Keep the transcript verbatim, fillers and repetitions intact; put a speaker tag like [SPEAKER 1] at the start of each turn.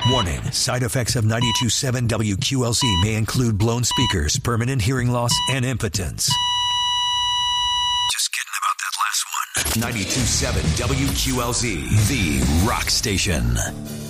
[SPEAKER 1] Warning, side effects of ninety-two point seven W Q L Z may include blown speakers, permanent hearing loss, and impotence. Just kidding about that last one. ninety-two point seven W Q L Z, the rock station.